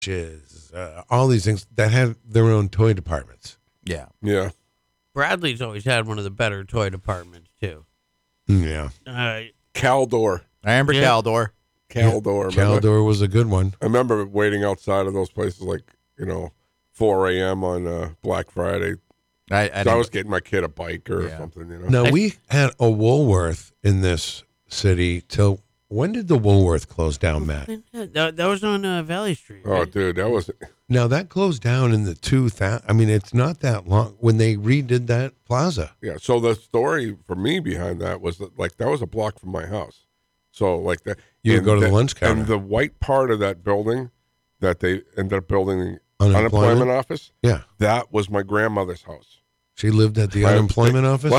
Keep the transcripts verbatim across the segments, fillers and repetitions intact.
uh, all these things that had their own toy departments. Yeah. Yeah. Bradley's always had one of the better toy departments too. Yeah. Uh, Caldor. I remember Yeah. Caldor. Caldor. Yeah, remember? Caldor was a good one. I remember waiting outside of those places like, you know, four a.m. on uh, Black Friday. I, I, So I didn't- was getting my kid a bike or Yeah. something, you know. Now, we had a Woolworth in this city till when did the Woolworth close down, Matt? that, that was on uh, Valley Street. Oh, right? dude, that was Now, that closed down in the two thousand. I mean, it's not that long when they redid that plaza. yeah. So the story for me behind that was that, like, that was a block from my house. So like that, You would and go to the that- lunch counter. and the white part of that building that they ended up building the Unemployment? unemployment office. Yeah. That was my grandmother's house. She lived at the My- unemployment office?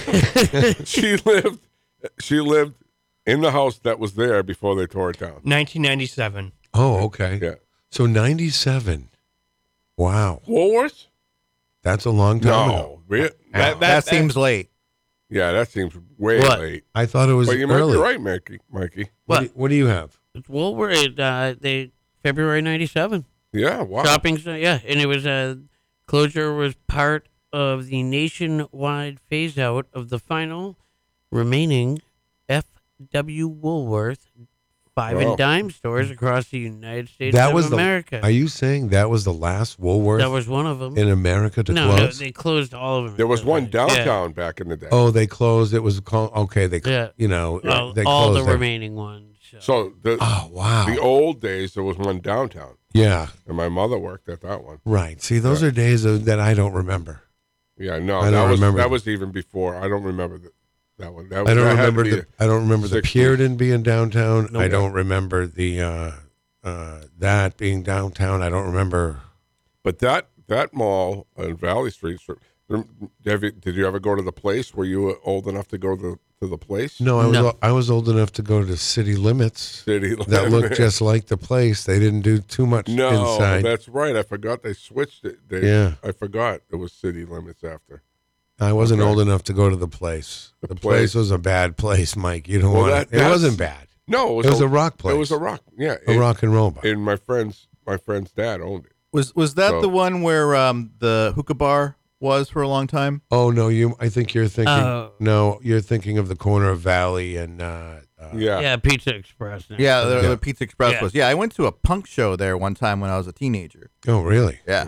she lived, she lived in the house that was there before they tore it down. nineteen ninety-seven. Oh, okay. Yeah. So ninety-seven. Wow. Woolworths? That's a long time ago. No, Re- that, that, that, seems late. yeah, that seems way What? late. I thought it was But you might early. be right, Mikey. Mikey. What, What? do, what do you have? It's Woolworth. Uh, they February ninety-seven. Yeah, wow. Shopping. center, Yeah, and it was uh, closure was part of the nationwide phase out of the final remaining F W Woolworth five Wow. and dime stores across the United States That of was the- America. Are you saying that was the last Woolworth that was one of them. in America to no, no, close? they closed all of them. There was one Yeah. downtown back in the day. Oh, they closed. It was called. Okay, they. Yeah. You know, Well, they all closed the that. remaining ones. So. So the Oh wow. the old days, there was one downtown, Yeah. and my mother worked at that one. Right. See, those are days of, that I don't remember. Yeah, no, I that don't was remember that that. was even before. I don't remember the, that one. That, I don't that had to remember be the. I don't remember the sixties. Puritan being downtown. Nope. I don't remember the uh, uh, that being downtown. I don't remember. But that that mall on Valley Street. Have you, did you ever go to the place? Were you old enough to go to the, to the place? No, I was. No. I was old enough to go to city limits City that looked just like the place. They didn't do too much no. inside. That's right. I forgot they switched it. They, Yeah. I forgot it was city limits after. I wasn't Okay. old enough to go to the place. The The, place. place. was a bad place, Mike. You don't Well, want that- it. It that's- wasn't bad. No, it was, It was a rock place. It was a rock. Yeah, A it- rock and roll bar. And my friend's my friend's dad owned it. Was was that So- the one where um, the hookah bar was for a long time? Oh no, you. I think you're thinking. Oh. No, you're thinking of the corner of Valley and. Uh, uh, Yeah. yeah, Pizza Express. now. Yeah, the, Yeah. the Pizza Express Yeah. was. Yeah, I went to a punk show there one time when I was a teenager. Oh really? Yeah.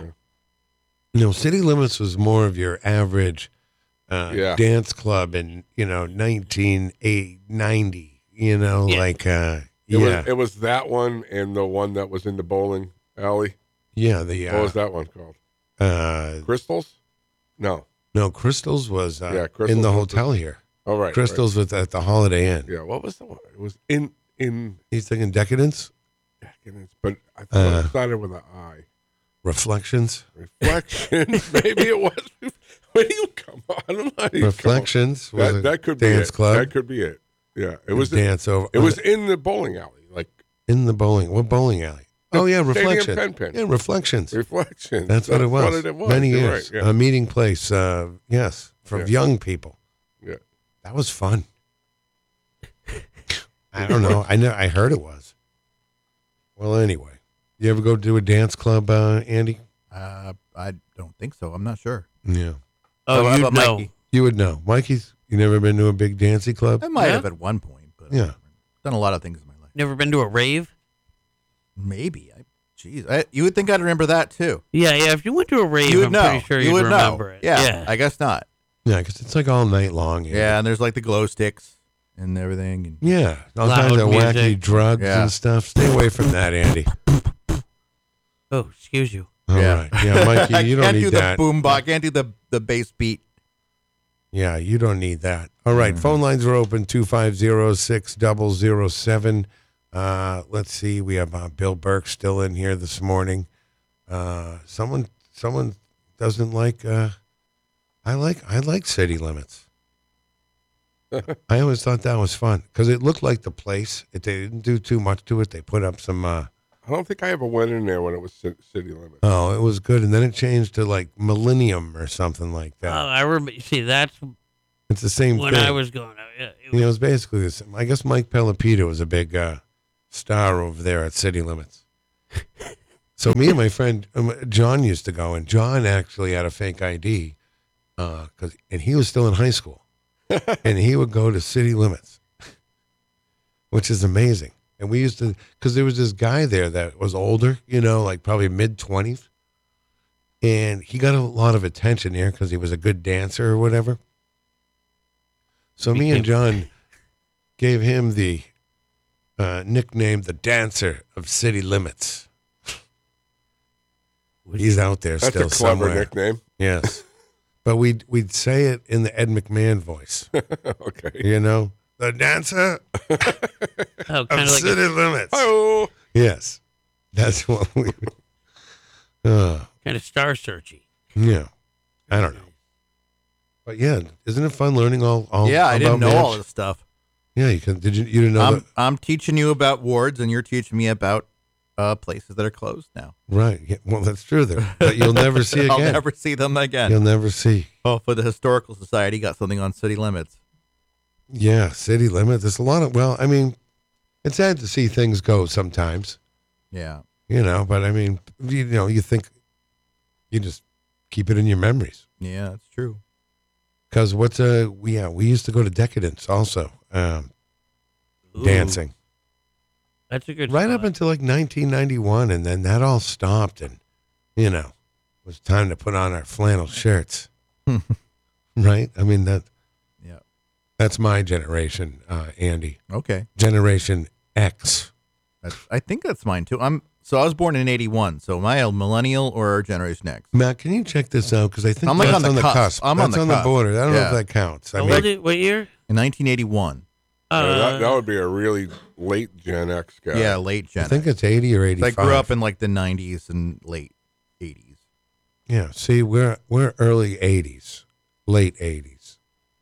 No, City Limits was more of your average uh, Yeah. dance club in you know nineteen ninety. You know, Yeah. like uh, It yeah, was it was that one and the one that was in the bowling alley. yeah. The What was uh, that one called? uh, Crystals? No. no Crystals was uh, Yeah, Crystals in the was the- hotel here. Oh right. Crystals was at the Holiday Inn. Right. Yeah. What was the one? It was in in. He's thinking Decadence, But I thought Uh, it started with an I. Reflections, Reflections. Maybe it was. Where do you come on? I don't know. How you come up- Reflections was That, a that could be dance it. club. That could be it. Yeah. It was. dance over. It was in the bowling alley. Like in the bowling. What bowling alley? Oh yeah, Stadium Reflections. Pen Pen. Yeah, Reflections. reflections. That's what it was. What it was. Many You're years. Right. Yeah. A meeting place. Uh, yes, for Yeah. young people. yeah. That was fun. I don't know. I know. I heard it was. Well, anyway, you ever go to a dance club, uh, Andy? Uh, I don't think so. I'm not sure. Yeah, Oh, How you about know. Mikey? you would know. Mikey's. You never been to a big dancing club? I might Yeah. have at one point, but Yeah. done a lot of things in my life. Never been to a rave? Maybe. I, geez, I, you would think I'd remember that too. Yeah, yeah. If you went to a rave, You would I'm know. pretty sure you you'd would remember know. it. Yeah, yeah. I guess not. Yeah, because it's like all night long. Andy. Yeah, and there's like the glow sticks and everything. And Yeah, all Loud kinds of wacky music. drugs Yeah. and stuff. Stay away from that, Andy. Oh, excuse you. All yeah, right. Yeah, Mikey, I you don't can't need do that. the boom box. I can't do the the bass beat. Yeah, you don't need that. All right, phone lines are open, two five zero, six zero zero seven. Uh, let's see, we have uh, Bill Burke still in here this morning. Uh, someone someone doesn't like, uh, I like, I like City Limits. I always thought that was fun because it looked like the place. It, they didn't do too much to it. They put up some, uh, I don't think I ever went in there when it was ci- city limits. oh, it was good. And then it changed to like Millennium or something like Oh, that. I remember. See, that's It's the same when thing. I was going. Yeah, it You was, know, it's basically the same. I guess Mike Pelopita was a big uh, star over there at City Limits. So me and my friend um, John used to go, and John actually had a fake I D, uh, cause, and he was still in high school, and he would go to City Limits, which is amazing. And we used to, because there was this guy there that was older, you know, like probably mid twenties, and he got a lot of attention there because he was a good dancer or whatever. So me and John gave him the uh, nickname, the Dancer of City Limits. He's out there That's still a clever somewhere. nickname. Yes. But we'd, we'd say it in the Ed McMahon voice, Okay. you know? The Dancer Oh, of kind of like City a, Limits. Hi-oh. Yes. That's what we... Uh, kind of star searchy. yeah. I don't know. But yeah, isn't it fun learning all, all Yeah, I didn't about know all Madge? this stuff. Yeah, you can. Did you? You didn't know I'm that? I'm teaching you about wards, and you're teaching me about uh, places that are closed now. Right. Yeah, well, that's true. There, but you'll never see again. I'll never see them again. You'll never see. Oh, for the Historical Society got something on City Limits. Yeah, city limit. There's a lot of. Well, I mean, it's sad to see things go sometimes. Yeah. You know, but I mean, you know, you think you just keep it in your memories. Yeah, that's true. Because what's a yeah, we used to go to Decadence also, um, Ooh, dancing That's a good right up spot. until like nineteen ninety-one, and then that all stopped, and you know, it was time to put on our flannel shirts. Right? I mean that Yeah. that's my generation, uh, Andy. Okay. Generation X. That's, I think that's mine too. I'm so I was born in eighty-one. So am I a millennial or Generation X? Matt, can you check this out? Because I think I'm like that's on the on the cusp. cusp. I'm that's on the on the cusp. border. I don't know Yeah. if that counts. I How mean, old it- what year? In nineteen eighty-one. Yeah, Uh, that, that would be a really late Gen X guy. Yeah, late Gen I think X. it's eighty or So I eighty-five. grew up in like the nineties and late eighties. Yeah, see, we're we're early eighties, late eighties.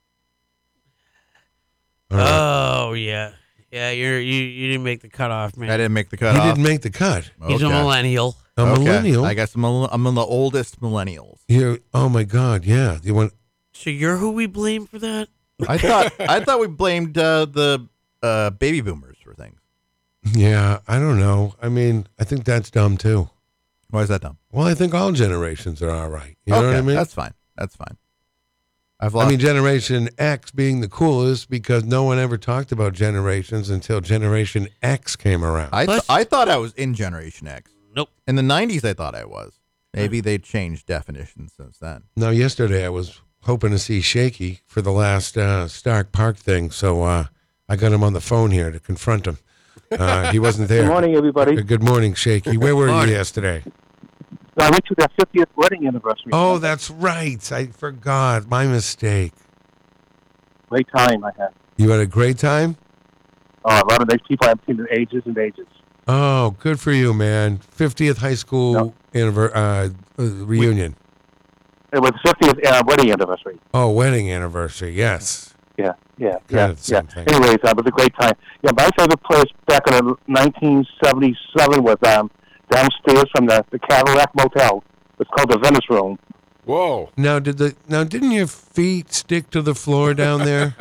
All right. Oh yeah, yeah. You're you you didn't make the cutoff, man. I didn't make the He cutoff. didn't make the cut. He's a Okay. millennial. A Okay. millennial. I guess I'm, a, I'm in the oldest millennials. You. Oh my God. Yeah. You want? So you're who we blame for that? I thought I thought we blamed uh, the uh, baby boomers for things. Yeah. I don't know. I mean, I think that's dumb too. Why is that dumb? Well, I think all generations are all right. You know okay, what I mean? that's fine. That's fine. I've I lost. mean, Generation X being the coolest because no one ever talked about generations until Generation X came around. I, th- Plus- I thought I was in Generation X. Nope. In the nineties, I thought I was. Maybe they changed definitions since then. Now, yesterday I was hoping to see Shaky for the last uh, Stark Park thing, so uh, I got him on the phone here to confront him. Uh, he wasn't there. Good morning, everybody. Uh, Good morning, Shaky. Where were Morning. you yesterday? I went to their fiftieth wedding anniversary. Oh, that's right. I forgot. My mistake. Great time I had. You had a great time? Uh, a lot of these people I've seen in ages and ages. Oh, good for you, man. fiftieth high school anniver- uh, uh, reunion. It was the fiftieth uh, wedding anniversary. Oh, wedding anniversary. Yes. Yeah, yeah, Kind yeah, of the yeah. same thing. Anyways, uh, it was a great time. Yeah, my favorite place back in nineteen seventy-seven was um, downstairs from the, the Cadillac Motel. It's called the Venice Room. Whoa. Now, did the now didn't your feet stick to the floor down there?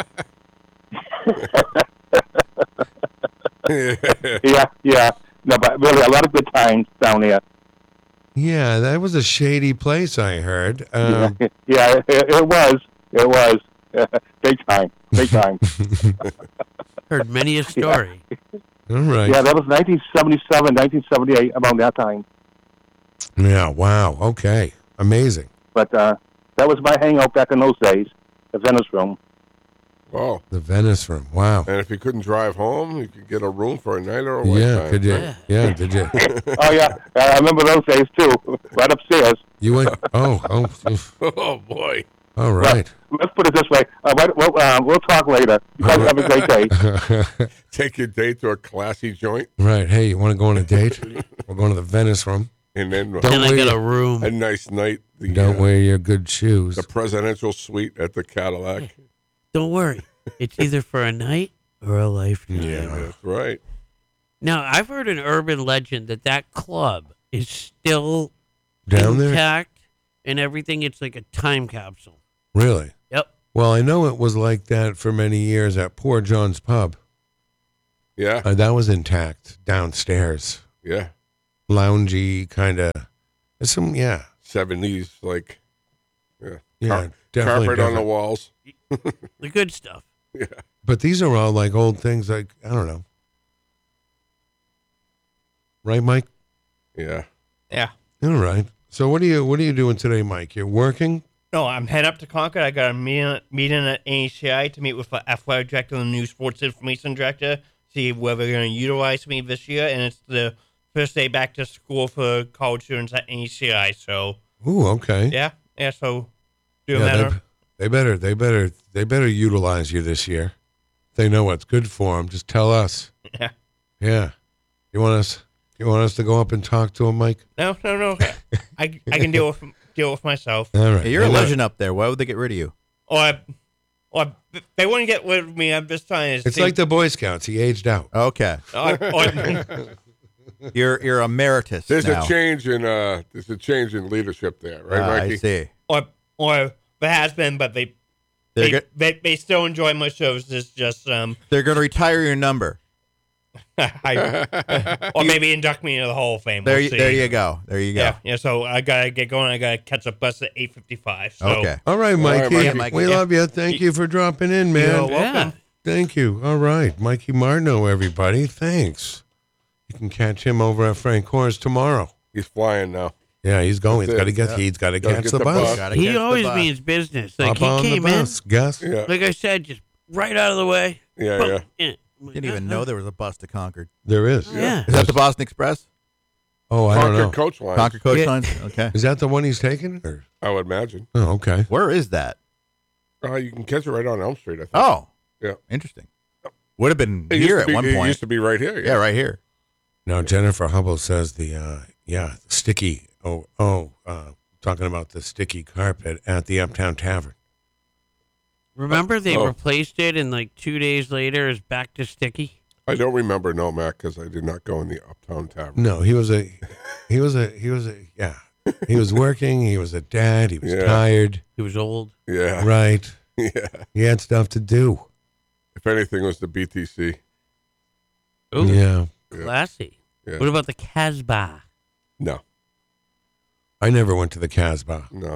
Yeah, yeah. No, but really, a lot of good times down there. Yeah, that was a shady place. I heard. Um, Yeah, it, it was. It was. Big time. Big time. Heard many a story. all right. Yeah, that was nineteen seventy-seven, nineteen seventy-eight, around that time. Yeah. Wow. Okay. Amazing. But uh, that was my hangout back in those days, the Venice Room. Wow. The Venice Room. Wow. And if you couldn't drive home, you could get a room for a night or a Yeah. lifetime. Could you? Yeah. Yeah. Did you? Oh, yeah, I remember those days, too, right upstairs. You went? Oh. Oh. oof. Oh, boy. All right. Let's put it this way. Uh, right, well, uh, we'll talk later. You guys have a great day. Take your date to a classy joint, Right. Hey, you want to go on a date? We're going to the Venice Room. and then Don't And I wear got a your, room. a nice night. The, don't uh, wear your good shoes. the presidential suite at the Cadillac. Don't worry. It's either for a night or a lifetime. Yeah. That's right. Now, I've heard an urban legend that that club is still Down there? intact and everything. It's like a time capsule. Really? Yep. Well, I know it was like that for many years at Poor John's Pub. Yeah. Uh, that was intact downstairs. Yeah. loungy kind of. Some yeah, seventies, like, yeah. yeah, Car- definitely. Carpet on the different. walls. The good stuff. Yeah. But these are all like old things. Like I don't know, right, Mike? Yeah. Yeah. All right. So what are you what are you doing today, Mike? You're working. No, I'm heading up to Concord. I got a meeting, meeting at N H C I to meet with the athletic director and the new sports information director, see whether they're going to utilize me this year. And it's the first day back to school for college students at N H C I. So, Ooh, okay. yeah. Yeah, so doing Yeah, that. they, they better they better they better utilize you this year. They know what's good for them. Just tell us. Yeah. Yeah. You want us? You want us to go up and talk to him, Mike? No, no, no. I, I can deal with deal with myself. All right. Hey, you're a I know- legend up there. Why would they get rid of you? Or, or they wouldn't get rid of me. I'm just trying to It's see. like the Boy Scouts. He aged out. Okay, or, or, you're you're emeritus. There's now. a change in uh there's a change in leadership there, right, Ah, Mikey? I see. or, or there has been, but they They're they, go- they they still enjoy my services. Just um, they're going to retire your number. I, or maybe induct me into the Hall of Fame. There, We'll you, see. there you go. There you go. Yeah, yeah. So I gotta get going. I gotta catch a bus at eight fifty-five. So Okay. All right, Mikey. Mikey. Yeah, Mikey, we yeah. love you. Thank you for dropping in, man. You're welcome. Thank you. All right, Mikey Martineau, everybody. Thanks. You can catch him over at Frank Coors tomorrow. He's flying now. Yeah, he's going. He's That's got to it. get. Yeah. He's got to Gotta catch get the, the bus. bus. Gotta He catch the always bus. means business. Like Hop on he came the in, bus, Gus. Yeah. like I said, just right out of the way. Yeah, Boom, yeah. in. I'm like, Didn't even uh, know there was a bus to Concord. There is. Yeah. Is that the Boston Express? Oh, I don't know. Concord coach line. Concord Coach Yeah. Lines? Okay. Is that the one he's taking? Or? I would imagine. Oh, okay. Where is that? Uh, you can catch it right on Elm Street, I think. Oh, Yeah. interesting. Would have been It used here to at be- one It point. used to be right here. Yeah, right here. Now Jennifer Hubble says the uh, yeah the sticky. Oh oh, uh, talking about the sticky carpet at the Uptown Tavern. Remember they Oh. replaced it, and like two days later, it's back to sticky. I don't remember, no, Mac, because I did not go in the Uptown Tavern. No, he was a, he was a, he was a, yeah. He was working. He was a dad. He was Yeah. tired. He was old. Yeah. Right. Yeah. He had stuff to do. If anything, it was the B T C. Ooh, Yeah. classy. Yeah. What about the Casbah? No, I never went to the Casbah. no.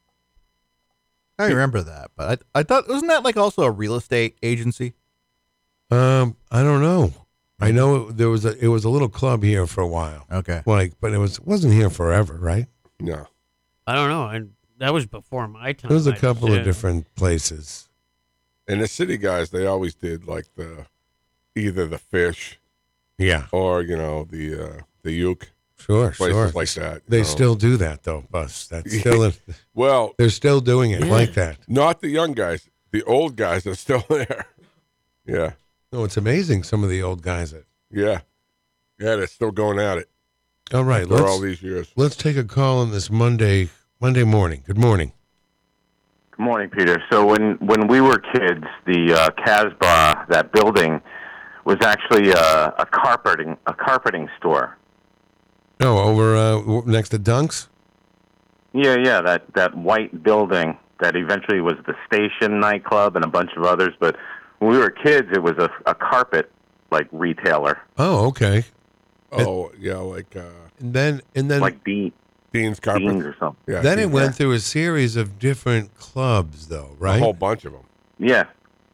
I remember that, but I, I thought, wasn't that like also a real estate agency? Um, I don't know. I know it, there was a, it was a little club here for a while. Okay. Like, but it was wasn't here forever, right? No. I don't know. I, that was before my time. There was a I couple just, of uh, different places. And the city guys, they always did like the either the fish Yeah, or you know the uh, the uke sure, places sure. like that. you They know. still do that though, Bus. That's still a, well, they're still doing it Yeah. like that. not the young guys. The old guys are still there. Yeah, No, it's amazing. Some of the old guys. That, yeah, yeah. They're still going at it all right, for all let's these years. let's take a call on this Monday Monday morning. Good morning. Good morning, Peter. So when, when we were kids, the uh, Casbah, that building, was actually a, a carpeting a carpeting store. Oh, over uh, w- next to Dunks. Yeah, yeah, that, that white building that eventually was the Station nightclub and a bunch of others. But when we were kids, it was a, a carpet like retailer, Oh, okay. Oh yeah, like uh, And then and then like Dean, Dean's Carpet. Dean's or something. Yeah, then it Dean's- went through a series of different clubs, though, a right? whole bunch of them. Yeah.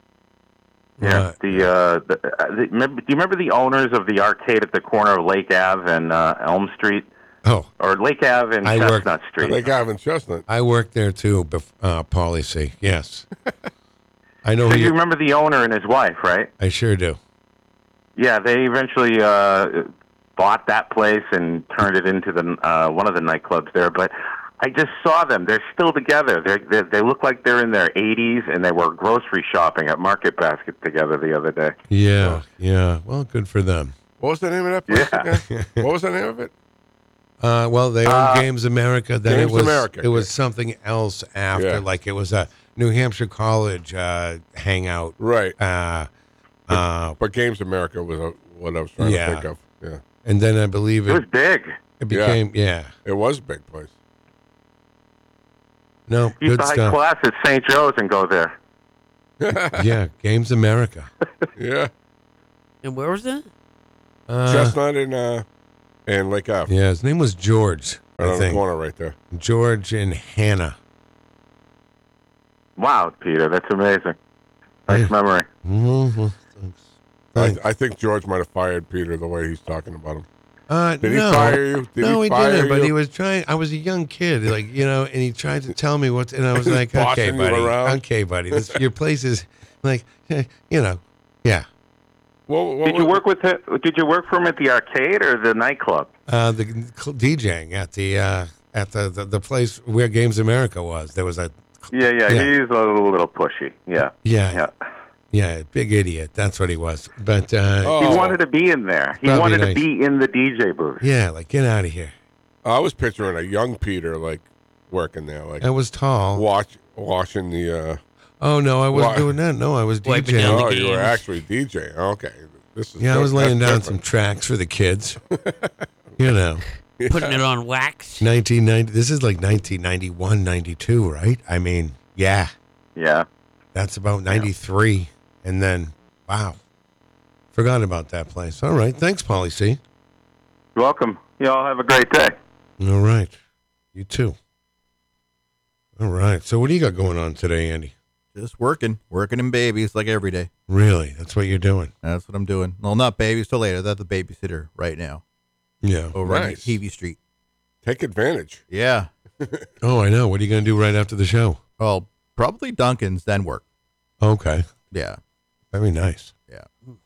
Yeah, Right. the, uh, the, uh, the remember, do you remember the owners of the arcade at the corner of Lake Ave and uh, Elm Street, Oh, or Lake Ave and I worked- Chestnut Street? Like Gavin Chestnut. I worked there too, bef- uh, Policy. Yes, I know So who you you. remember the owner and his wife, right? I sure do. Yeah, they eventually uh, bought that place and turned it into the uh, one of the nightclubs there. But I just saw them; they're still together. They're, they they look like they're in their eighties, and they were grocery shopping at Market Basket together the other day. Yeah, yeah. Well, good for them. What was the name of that place Yeah. again? What was the name of it? Uh, well, they own Uh, Games America. Then Games it was America, it was yeah. something else after. Yeah. Like it was a New Hampshire College uh, hangout. Right. Uh, uh, But Games America was uh, what I was trying Yeah. to think of. Yeah. and then I believe It was it, big. it became yeah. It was a big place. No, You used good to hike stuff. class at Saint Joe's and go there. Yeah, Games America. Yeah. And where was that? Uh, Chestnut and uh and Lake Ave. Yeah, his name was George, Right I on the think. corner right there. George and Hannah. Wow, Peter, that's amazing. Nice Yeah. memory. Mm-hmm. Thanks. I, Thanks. I think George might have fired Peter the way he's talking about him. Uh, Did no. he fire you? Did no, he, he, fire didn't. But you? he was trying. I was a young kid, like you know, and he tried to tell me what. And I was He's like, "Okay, bossing you buddy. around? Okay, buddy. This, your place is like, eh, you know, yeah." Well, well, Did you well, work with him, Did you work for him at the arcade or the nightclub? Uh, the cl- DJing at the uh, at the, the the place where Games America was. There was a Yeah, yeah, Yeah. he's a little pushy. Yeah, yeah, yeah. yeah, big idiot. That's what he was. But uh, Oh. He wanted to be in there. He Probably wanted nice. to be in the D J booth. yeah, like get out of here. I was picturing a young Peter like working there, like I was tall. watch washing the. Uh, Oh no, I wasn't Why? doing that. No, I was Wiping down DJing. the oh, you were games. actually DJing. Okay, this is Yeah, I good. was laying That's down some different. tracks for the kids. You know. Putting it on wax. nineteen ninety. This is like nineteen ninety-one, ninety-two, right? I mean, yeah, Yeah. that's about ninety-three. And then, wow, forgot about that place. All right. Thanks, Polly C. You're welcome. You all have a great day. All right. You too. All right. So what do you got going on today, Andy? Just working, working in babies like every day. Really? That's what you're doing? That's what I'm doing. Well, not babies till later. That's the babysitter right now Yeah. over on Nice. Heavey Street. Take advantage. Yeah. Oh, I know. What are you going to do right after the show? Well, probably Duncan's, then work. Okay. Yeah. Very nice. Yeah.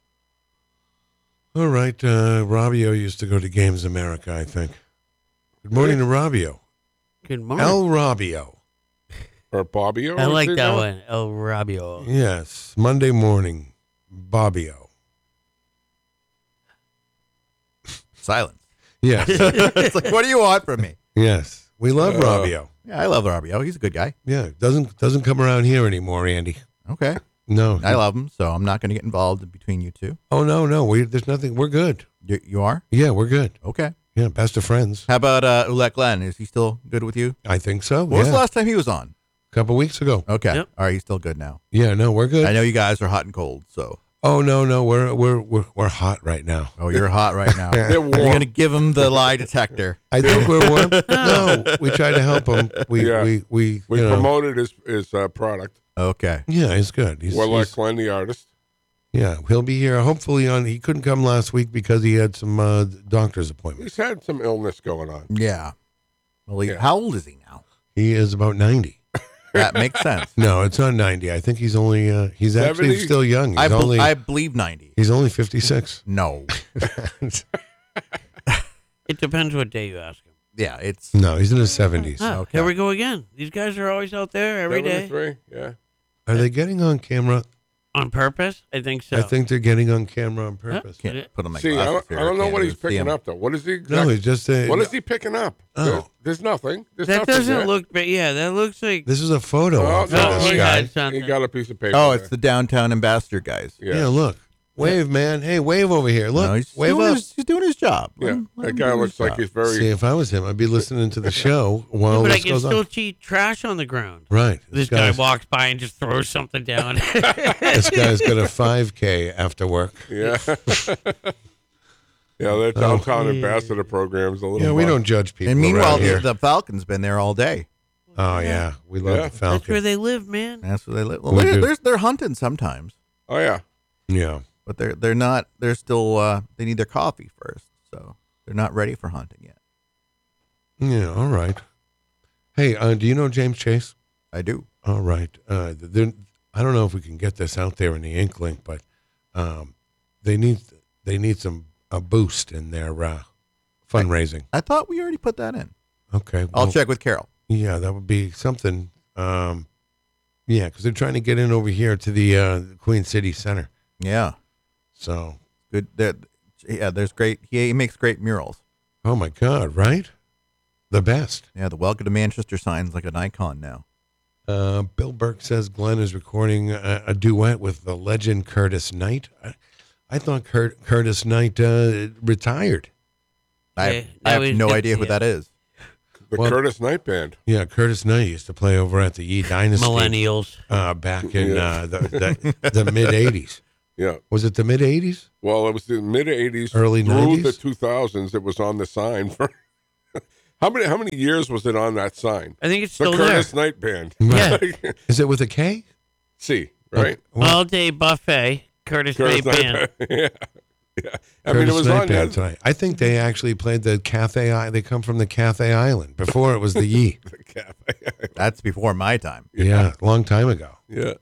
All right. Uh, Robbio used to go to Games America, I think. Good morning to Robbio. Good morning. El Robbio. Or Bobby. I like that one. El Rabio. Yes. Monday morning. Bobbio. Silence. Yes. It's like, what do you want from me? Yes. We love Uh, Robbio. Yeah, I love Robbio. He's a good guy. Yeah. Doesn't doesn't come around here anymore, Andy. Okay. No. I love him, so I'm not going to get involved between you two. Oh no, no. We there's nothing. We're good. You, you are? Yeah, we're good. Okay. Yeah, best of friends. How about uh, Ulek Glenn? Is he still good with you? I think so. When was yeah. the last time he was on? A couple weeks ago. Okay. Yep. All right, he's still good now. Yeah, no, we're good. I know you guys are hot and cold, so. Oh no, no, we're we're we're we're hot right now. Oh, you're hot right now. They're You're warm. going to give him the lie detector. I think we're warm. No, we try to help him. We Yeah. we we, We you know, promoted his his uh, product. Okay. Yeah, he's good. He's, Well, like he's- Glenn, the artist. yeah, he'll be here. Hopefully, on he couldn't come last week because he had some uh, doctor's appointments. He's had some illness going on. Yeah. Well, he, Yeah. how old is he now? He is about ninety. That makes sense. No, it's not ninety. I think he's only uh, he's actually seventy? still young. He's I, bel only I believe ninety. he's only fifty-six. No. It depends what day you ask him. Yeah, it's. No, he's in his seventies. Ah, Okay. Here we go again. These guys are always out there every day seventy-three? Yeah. Are they getting on camera? on purpose. I think so. I think they're getting on camera on purpose. Can't put on my See, I glasses don't, here. I don't know can't what he's even see picking him. up, though. What is he? No, exactly- he's just saying. what is he picking up? Oh. There- there's nothing. There's that nothing doesn't there. look. But yeah, that looks like. This is a photo Oh, of no, Oh, this he guy. had something. He got a piece of paper. Oh, there. it's the downtown ambassador guys. Yeah. Yeah, look. Wave, man. Hey, wave over here. Look. No, he's, wave doing up. his, he's doing his job. Let Yeah. him- let That him guy do looks his like job. he's very. See, if I was him, I'd be listening to the show while but I this can goes still on. see trash on the ground. Right. This guy guy's, walks by and just throws something down. this guy's got a five K after work. Yeah. Yeah, that downtown ambassador program's a little. Yeah, we much. don't judge people And meanwhile, around the, here. the Falcon's been there all day. Oh, yeah. We love Yeah. the That's Falcon. where they live, man. That's where they live. Well, We they're, do. they're, they're hunting sometimes, Oh yeah. yeah. but they're they're not. They're still. Uh, they need their coffee first, so they're not ready for hunting yet. Yeah, all right. Hey, uh, do you know James Chase? I do. All right. Uh, there- I don't know if we can get this out there in the ink link, but um, they need they need some a boost in their uh, fundraising. I thought we already put that in. Okay. I'll well, check with Carol. Yeah, that would be something. Um, yeah, because they're trying to get in over here to the uh, Queen City Center. Yeah, So, good. That yeah, there's great. He, he makes great murals. oh my God, right? The best. Yeah, the Welcome to Manchester sign's like an icon now. Uh, Bill Burke says Glenn is recording a, a duet with the legend Curtis Knight. I, I thought Kurt, Curtis Knight uh, retired. I Yeah, have, I no, have he's no got- idea who yeah. that is. The Well- Curtis Knight Band. Yeah, Curtis Knight used to play over at the E Dynasty Millennials. uh, back in Yeah. uh, the, the, the mid eighties. Yeah. Was it the mid eighties? Well, it was the mid eighties, Early through nineties? the two thousands. It was on the sign for how many? How many years was it on that sign? I think it's The still there. Curtis Knight Band. Yeah. Is it with a K? See, right? Well, All day buffet, Curtis, Curtis Knight Knight Band. Band. yeah, yeah. I Curtis mean, it was Knight on Band that. tonight. I think they actually played the Cathay. I- They come from the Cathay Island. Before it was the Yee. That's before my time. Yeah, a long time ago. Yeah.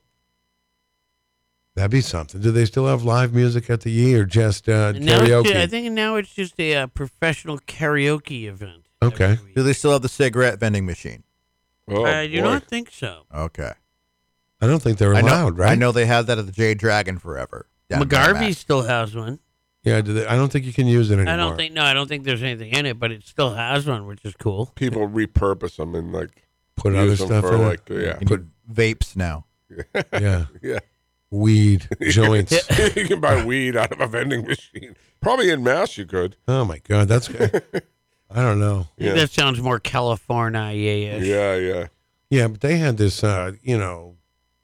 That'd be something. Do they still have live music at the Yee or just uh, Now it's karaoke? ju- I think now it's just a uh, professional karaoke event. Okay. every week. Do they still have the cigarette vending machine? Oh, I do boy. not think so. Okay. I don't think they're I know, allowed, right? I know they have that at the Jade Dragon forever. down by McGarvey Mac. still has one. Yeah, do they, I don't think you can use it anymore. I don't think no, I don't think there's anything in it, but it still has one, which is cool. People repurpose them and like Put other use them stuff for in like it. yeah, You can get vapes now. Yeah, yeah. weed joints. You can buy weed out of a vending machine. Probably in Mass you could. Oh my God, that's good. I don't know. I think Yeah. that sounds more California-ish. Yeah, yeah. Yeah, but they had this, uh, you know,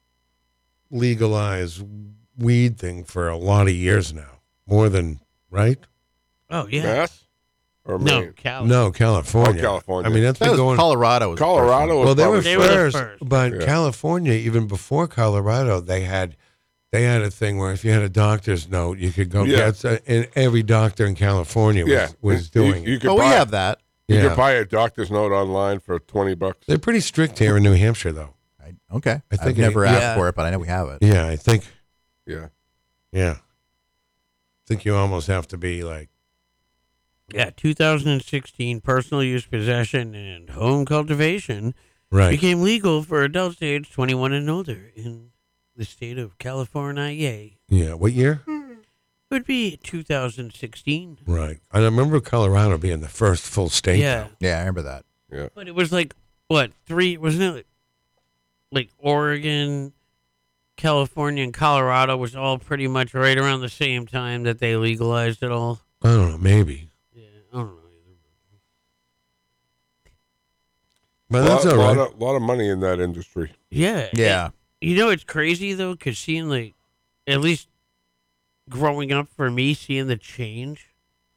legalized weed thing for a lot of years now. More than right? Oh yeah. Mass or No, Maine? Cali. No, California. Oh, California. I mean, that's That been was going. Colorado. Was the first Colorado one. was Well, they were, probably They were the first, first. but Yeah. California, even before Colorado, they had they had a thing where if you had a doctor's note, you could go Yeah. get. uh, And every doctor in California was, Yeah, was You- doing You, it. could Oh, we buy, have that. You Yeah. could buy a doctor's note online for twenty bucks. They're pretty strict here in New Hampshire, though. I, okay. I I think think it- never yeah. asked for it, but I know we have it. Yeah, I think. Yeah. Yeah, I think you almost have to be like. Yeah, two thousand sixteen, personal use, possession, and home cultivation Right. became legal for adults aged twenty-one and older in the state of California. Yeah. What year? Would be two thousand sixteen. Right. I remember Colorado being the first full state. Yeah, Yeah, I remember that. Yeah. but it was like what three? Wasn't it like, like Oregon, California, and Colorado was all pretty much right around the same time that they legalized it all. I don't know. Maybe. Yeah, I don't know either. But lot, that's all lot right. of, lot of money in that industry. Yeah, Yeah. You know, it's crazy though, because seeing like, at least growing up for me, seeing the change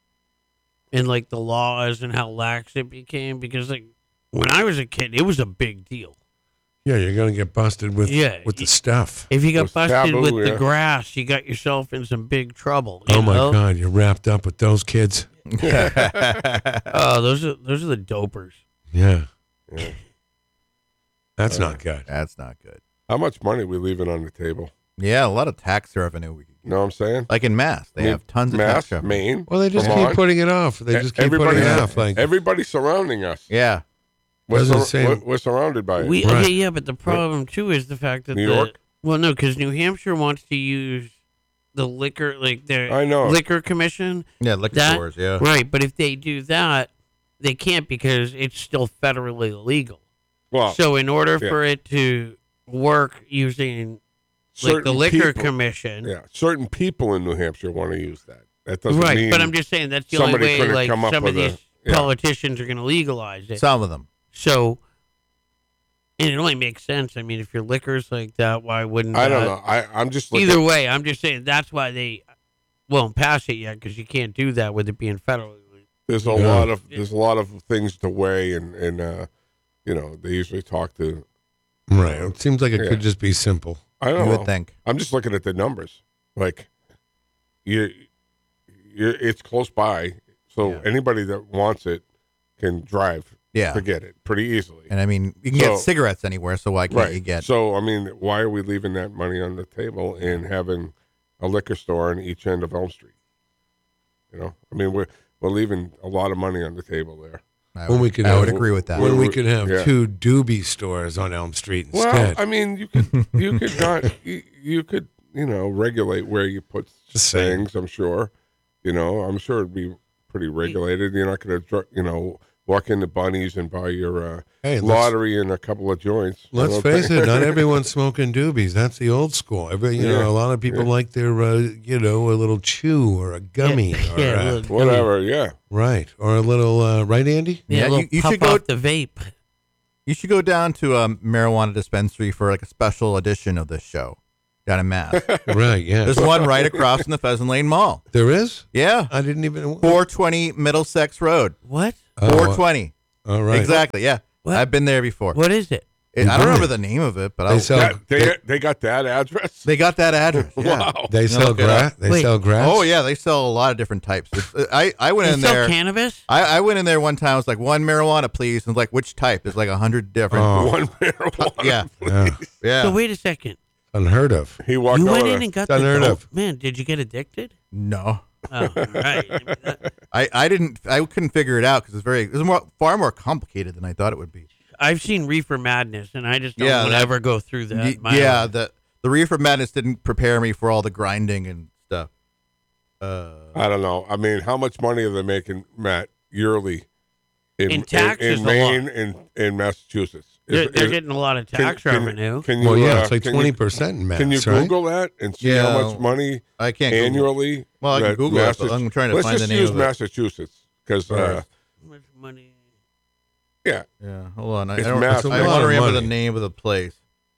in like the laws and how lax it became. Because like when I was a kid, it was a big deal. Yeah, you're gonna get busted with Yeah, with the y- stuff. If you It got was busted taboo, with yeah. the grass, you got yourself in some big trouble. you Oh my know? God, you're wrapped up with those kids. Oh, those are those are the dopers. Yeah, Yeah. that's Uh, not good. That's not good. How much money we leaving on the table? Yeah, a lot of tax revenue. We could, You know what I'm saying? like in Mass, they I mean, have tons of Mass, tax revenue. Maine. Well, they just Come keep on. putting it off. They just keep putting it Everybody's- off. Like Everybody surrounding us. Yeah. We're, Doesn't sur- say- we're, we're surrounded by it. We Right. okay, yeah, but the problem too is the fact that New the York? well, no, because New Hampshire wants to use the liquor, like their I know. liquor commission, Yeah, liquor That- stores. Yeah. right? But if they do that, they can't because it's still federally illegal. well, So in order yeah. for it to work using like the certain liquor people- commission, Yeah, certain people in New Hampshire want to use that. That doesn't right? mean. But I'm just saying that's the only somebody way. couldn't Like come up some of with a- these yeah. politicians are going to legalize it. Some of them. So, and it only makes sense. I mean, if your liquor's like that, why wouldn't I don't that- know. I I'm just looking. Either way, I'm just saying that's why they won't pass it yet because you can't do that with it being federal. There's a Yeah. lot of there's a lot of things to weigh, and and uh, you know they usually talk to. right. It seems like it Yeah. could just be simple. I You don't know. would think. I'm just looking at the numbers. Like, you, you, it's close by, so Yeah. anybody that wants it can drive Yeah. to get it pretty easily. And I mean, you can So- get cigarettes anywhere, so why can't right. you get? So I mean, why are we leaving that money on the table and having a liquor store on each end of Elm Street? You know, I mean, we're we're leaving a lot of money on the table there. I When would, we could I have- would agree with that. When we we- could have yeah. two doobie stores on Elm Street Well, instead. I mean, you could you could not you, you could you know regulate where you put Just saying. things. I'm sure, you know, I'm sure it'd be pretty regulated. You're not going to you know walk into Bunnies and buy your uh, Hey, let's- lottery and a couple of joints. I Let's don't face think- it, not everyone's smoking doobies. That's the old school. Every, you Yeah. know, a lot of people Yeah. like their, uh, you know, a little chew or a gummy, Yeah, or yeah, uh, a little- Whatever, yeah. right, or a little, uh, right, Andy? Yeah, Yeah, a little you- you puff should go- off the vape. You should go down to a marijuana dispensary for like a special edition of this show down in Mass. Right, yeah. There's one right across from the Pheasant Lane Mall. There is? Yeah. I didn't even. four twenty Middlesex Road. What? Oh, four twenty. All right. Exactly, yeah. What? I've been there before. What is it? It- I don't remember the name of it, but They I'll, sell. That- they, they, they got that address? they got that address. Yeah. Wow. they You sell look it grass. up. They Wait. sell grass. Oh, yeah, they sell a lot of different types. It's- I, I went They in sell there. cannabis? I, I went in there one time. I was like, one marijuana, please. And it's like, which type? There's like a hundred different. Oh. One marijuana. Yeah. Yeah. Yeah. So wait a second. Unheard of. He walked You over went there. in and got It's the unheard dope? of. Man, did you get addicted? No. Oh, right. I, I didn't, I couldn't figure it out because it's very, it was more, far more complicated than I thought it would be. I've seen Reefer Madness, and I just don't Yeah, want to that- ever go through that. Y- My yeah. life. The, the Reefer Madness didn't prepare me for all the grinding and stuff. Uh, I don't know. I mean, how much money are they making, Matt, yearly in, In taxes, in, a Maine lot. and in Massachusetts? Is- They're, they're is- getting a lot of can- tax can- revenue. Can you, Well, yeah, uh, it's like can you- twenty percent in Mass, Can you right? Google that and see Yeah. how much money I can't Google. annually? Well, I can that Google it, but Massach- I'm trying to Let's find just the name use of it. Massachusetts because, uh, Right. How much money? yeah, Yeah, hold on. I, I It's don't, massive. I It's a lot want to of remember the money. name of the place.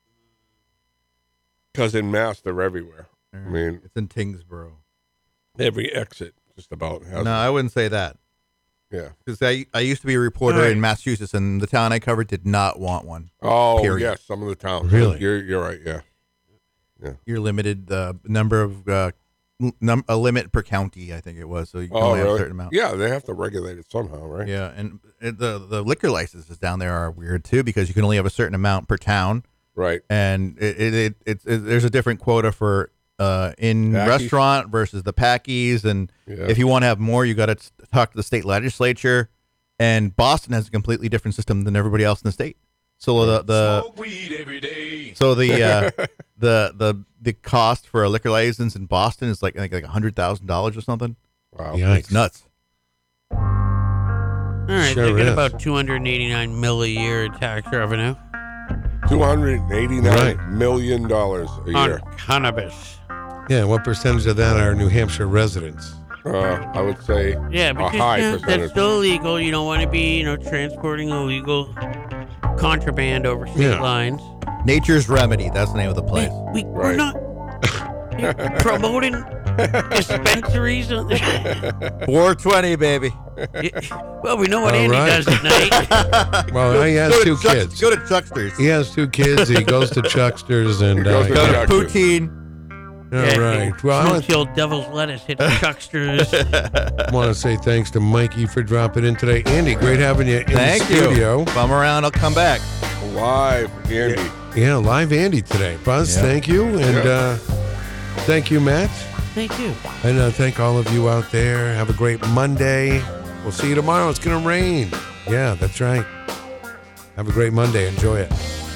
because in Mass they're everywhere. I mean, It's in Tingsboro. every exit just about has. No, I wouldn't say that. Yeah. Because I, I used to be a reporter All right. in Massachusetts, and the town I covered did not want one. Oh, Period. yes, some of the towns. Really? You're you're right. Yeah. You're limited the number of uh, num- a limit per county, I think it was. So you can Oh, only have a really? certain amount. Yeah, they have to regulate it somehow, right? Yeah, and it, the the liquor licenses down there are weird too because you can only have a certain amount per town, Right. and it it, it, it's it there's a different quota for uh in Packies? restaurant versus the packies, and Yeah. if you want to have more, you got to talk to the state legislature. And Boston has a completely different system than everybody else in the state. So the the so the uh, the the the cost for a liquor license in Boston is like I think like a hundred thousand dollars or something. Wow. Yikes. It's nuts. All right, Sure they get is. about two hundred eighty-nine mil a year in tax revenue Two hundred eighty-nine Right. million dollars a on year. cannabis. Yeah, what percentage of that are New Hampshire residents? Uh, I would say Yeah, a because high you know, percentage. that's still illegal. You don't want to be, you know, transporting illegal contraband over state Yeah. lines. Nature's Remedy. That's the name of the place. We, we're Right. not promoting dispensaries. On four twenty, baby. well, we know what All Andy right. does at night. Well, he has Go to two Chuck's- kids. Go to Chuckster's. He has two kids. He goes to Chuckster's and He goes uh, to Go to Chuckster's. Poutine. all Yeah, right. Well, I smoke want, the old devil's lettuce, hit Chuckster's. want to say thanks to Mikey for dropping in today. Andy, great having you in Thank the studio. you. If I'm around, I'll come back. Live, Andy. Yeah, live Andy today. Buzz, Yeah. thank you, and Yeah. uh, thank you, Matt, Thank you. and uh, thank all of you out there. Have a great Monday. We'll see you tomorrow. It's gonna rain. Yeah, that's right. Have a great Monday. Enjoy it.